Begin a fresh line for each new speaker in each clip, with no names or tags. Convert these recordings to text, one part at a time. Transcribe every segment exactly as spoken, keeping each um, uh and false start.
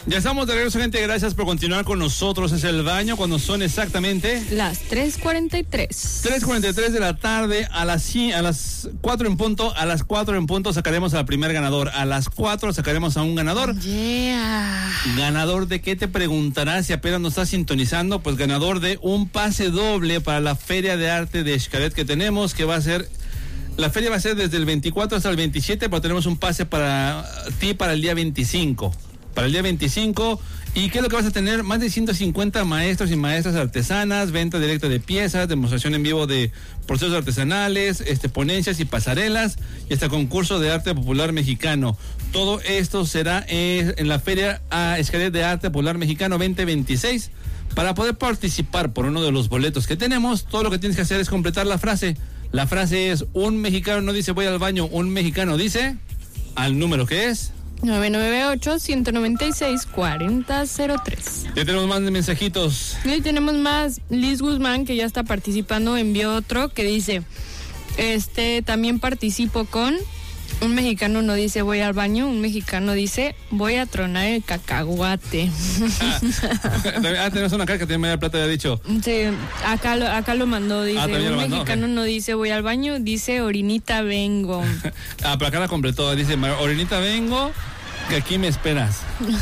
Ya estamos de regreso, gente. Gracias por continuar con nosotros. Es el baño cuando son exactamente
las tres cuarenta y tres.
tres cuarenta y tres de la tarde. A las, a las cuatro en punto. A las cuatro en punto sacaremos al primer ganador. A las cuatro sacaremos a un ganador.
Yeah.
¿Ganador de qué? Te preguntarás si apenas nos estás sintonizando. Pues ganador de un pase doble para la Feria de Arte de Xcaret que tenemos, que va a ser... La feria va a ser desde el veinticuatro hasta el veintisiete, pero tenemos un pase para ti para el día veinticinco. Para el día veinticinco. ¿Y qué es lo que vas a tener? Más de ciento cincuenta maestros y maestras artesanas, venta directa de piezas, demostración en vivo de procesos artesanales, este, ponencias y pasarelas, y este concurso de arte popular mexicano. Todo esto será eh, en la Feria a Xcaret de Arte Popular Mexicano veinte veintiséis. Para poder participar por uno de los boletos que tenemos, todo lo que tienes que hacer es completar la frase. La frase es: un mexicano no dice voy al baño, un mexicano dice al número que es
nueve nueve ocho, uno nueve seis, cuatro cero cero tres.
Ya tenemos más mensajitos.
Y tenemos más. Liz Guzmán, que ya está participando, envió otro que dice: este también participo con... Un mexicano no dice voy al baño, un mexicano dice voy a tronar el cacahuate.
Ah, ah tenemos una carta que tiene María Plata, ya ha dicho.
Sí, acá lo, acá lo mandó, dice,
ah,
un
lo mandó,
mexicano
okay.
No dice voy al baño, dice orinita vengo.
Ah, pero acá la completó, dice orinita vengo, que aquí me esperas.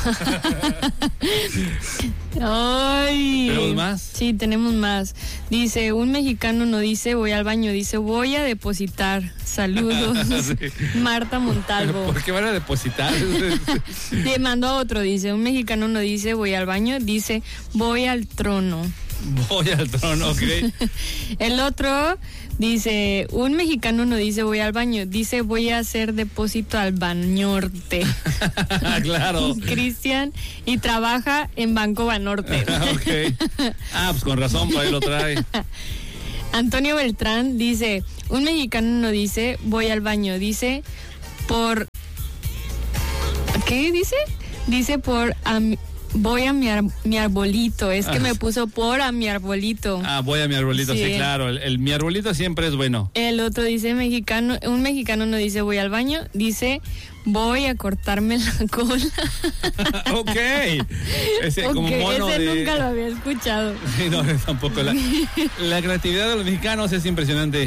Ay.
¿Tenemos más?
Sí, tenemos más. Dice, un mexicano no dice voy al baño, dice voy a depositar. Saludos. Sí. Marta Montalvo.
¿Por qué van a depositar?
Le mandó a otro, dice, un mexicano no dice voy al baño, dice voy al trono.
Voy al trono, ok.
El otro dice, un mexicano no dice voy al baño, dice voy a hacer depósito al Banorte.
Claro.
Cristian, y trabaja en Banco Banorte.
Ok. Ah, pues con razón, por ahí lo trae.
Antonio Beltrán dice, un mexicano no dice voy al baño, dice por... ¿Qué dice? Dice por... Am... Voy a mi, ar- mi arbolito, es que ah. me puso por a mi arbolito.
Ah, voy a mi arbolito, sí, sí claro, el, el mi arbolito siempre es bueno.
El otro dice mexicano, un mexicano no dice voy al baño, dice voy a cortarme la cola.
Ok. Ese,
okay,
como mono
ese
de...
nunca lo había escuchado.
Sí, no, tampoco. La, la creatividad de los mexicanos es impresionante.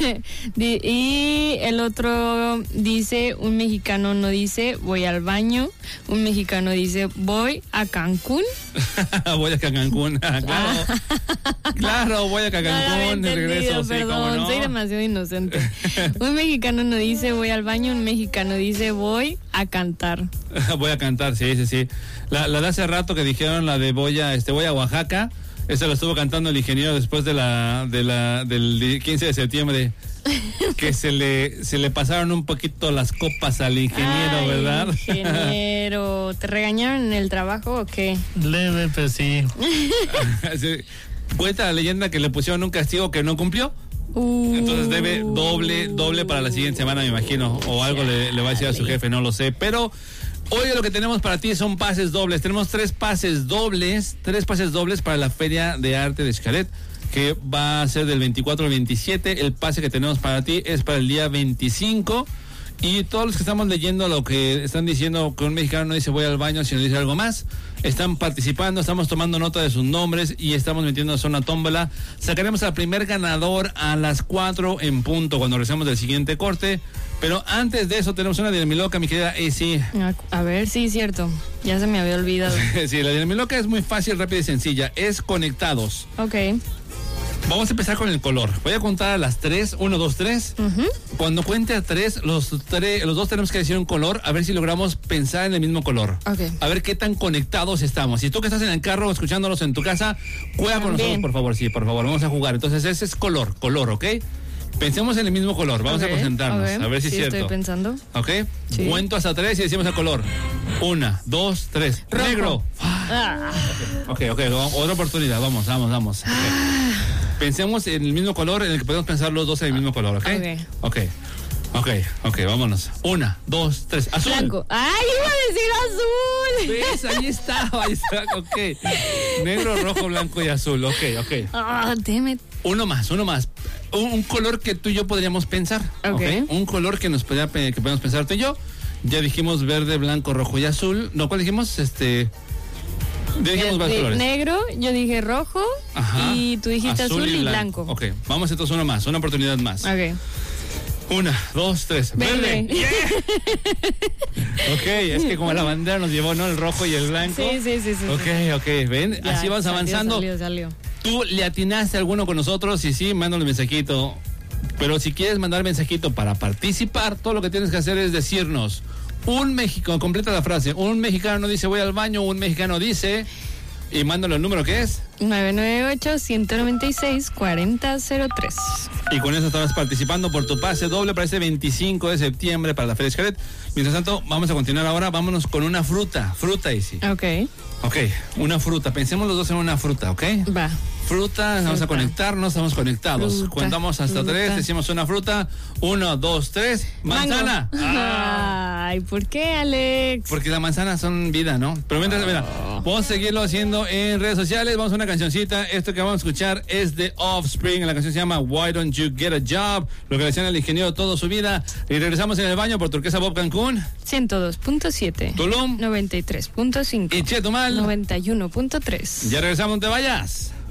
Y el otro dice, un mexicano no dice voy al baño, un mexicano dice voy a Cancún.
Voy a Cancún, claro. Claro, voy a Cancún,
no
de regreso,
perdón,
sí, cómo no.
Soy demasiado inocente. Un mexicano no dice voy al baño, un mexicano dice voy a cantar.
Voy a cantar, sí, sí, sí. La, la de hace rato que dijeron, la de voy a, este, voy a Oaxaca, esa lo estuvo cantando el ingeniero después de la, de la, del quince de septiembre. Que se le, se le pasaron un poquito las copas al ingeniero. Ay, ¿verdad?
Ingeniero, ¿te regañaron en el trabajo o qué?
Leve, pues sí.
Sí. Cuenta la leyenda que le pusieron un castigo que no cumplió.
Uh,
Entonces debe doble, doble para la siguiente semana, me imagino. O algo le, le va a decir a su jefe, no lo sé. Pero hoy lo que tenemos para ti son pases dobles. Tenemos tres pases dobles, tres pases dobles para la Feria de Arte de Xcaret, que va a ser del veinticuatro al veintisiete. El pase que tenemos para ti es para el día veinticinco. Y todos los que estamos leyendo lo que están diciendo, que un mexicano no dice voy al baño, sino dice algo más, están participando, estamos tomando nota de sus nombres y estamos metiéndonos a una tómbola. Sacaremos al primer ganador a las cuatro en punto, cuando regresemos del siguiente corte. Pero antes de eso tenemos una de mi loca, mi querida Esi.
A ver, sí, cierto. Ya se me había olvidado.
Sí, la de mi loca es muy fácil, rápida y sencilla. Es conectados.
Ok.
Vamos a empezar con el color. Voy a contar a las tres. Uno, dos, tres. Uh-huh. Cuando cuente a tres, los, tre- los dos tenemos que decir un color, a ver si logramos pensar en el mismo color.
Okay.
A ver qué tan conectados estamos. Si tú que estás en el carro escuchándonos en tu casa, juega con nosotros, por favor. Sí, por favor, vamos a jugar. Entonces ese es color, color, ¿ok? Pensemos en el mismo color. Vamos okay, a concentrarnos. Okay. A ver si
sí,
es cierto.
Estoy pensando.
¿Ok?
Sí.
Cuento hasta tres y decimos el color. Una, dos, tres.
Rojo.
Negro.
Ah.
Ok, ok. Otra oportunidad. Vamos, vamos, vamos. Okay. Pensemos en el mismo color en el que podemos pensar los dos en el mismo color, ¿ok? Ok. Ok, ok, vámonos. Una, dos, tres. Azul.
Blanco. ¡Ay, iba a decir azul!
¿Ves? Ahí está, ahí está. Ok. Negro, rojo, blanco y azul. Ok, ok.
Ah, oh, damn it.
Uno más, uno más. Un, un color que tú y yo podríamos pensar.
Ok.
Okay. Un color que nos podría, que podemos pensar tú y yo. Ya dijimos verde, blanco, rojo y azul. No, ¿cuál dijimos? Este... Ya dijimos varios colores.
Negro, yo dije rojo. Ajá. Y tú dijiste azul, azul y blanco.
blanco. Ok, vamos entonces uno más, una oportunidad más.
Ok.
Una, dos, tres. ¡Verde! ¡Verde! Yeah. Ok, es que como la bandera nos llevó, ¿no? El rojo y el blanco.
Sí, sí, sí. sí
ok,
sí.
ok, ven, ya, así vamos
salió,
avanzando.
Salió, salió.
¿Tú le atinaste a alguno con nosotros? Y sí, mándale un mensajito. Pero si quieres mandar mensajito para participar, todo lo que tienes que hacer es decirnos, un mexicano, completa la frase, un mexicano dice voy al baño, un mexicano dice, y mándalo el número que es
nueve nueve ocho, uno nueve seis, cuatro cero cero tres.
Y con eso estarás participando por tu pase doble para este veinticinco de septiembre para la Feria Xcaret. Mientras tanto, vamos a continuar ahora, vámonos con una fruta, fruta Isi.
Ok.
Ok, una fruta, pensemos los dos en una fruta, ¿ok?
Va.
Fruta, vamos a conectarnos, estamos conectados.
Fruta,
Contamos hasta
fruta.
tres, decimos una fruta. Uno, dos, tres. Manzana.
Ah. Ay, ¿por qué, Alex?
Porque las manzanas son vida, ¿no? Pero mientras, oh. mira, vamos a seguirlo haciendo en redes sociales. Vamos a una cancioncita. Esto que vamos a escuchar es de Offspring. La canción se llama Why Don't You Get a Job? Lo que le decían al ingeniero toda su vida. Y regresamos en el baño por Turquesa Bob Cancún.
ciento dos punto siete.
Tulum.
noventa y tres punto cinco.
Y Chetumal.
noventa y uno punto tres.
Ya regresamos, no te vayas.